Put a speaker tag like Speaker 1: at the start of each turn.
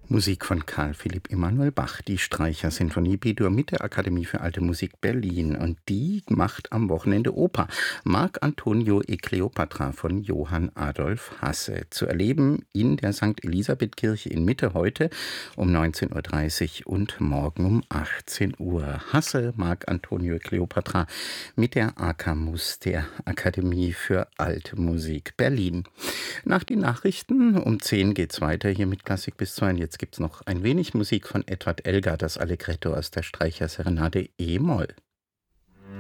Speaker 1: Musik von Karl Philipp Emanuel Bach, die Streicher-Sinfonie B-Dur mit der Akademie für Alte Musik Berlin. Und die macht am Wochenende Oper. Marc Antonio e Cleopatra von Johann Adolf Hasse. Zu erleben in der St. Elisabeth-Kirche in Mitte heute um 19:30 Uhr und morgen um 18 Uhr. Hasse, Marc Antonio e Cleopatra mit der AKAMUS, der Akademie für Alte Musik Berlin. Nach den Nachrichten um 10 geht's weiter hier mit Klassik bis 2. Und jetzt gibt's noch ein wenig Musik von Edward Elgar, das Allegretto aus der Streicherserenade E-Moll.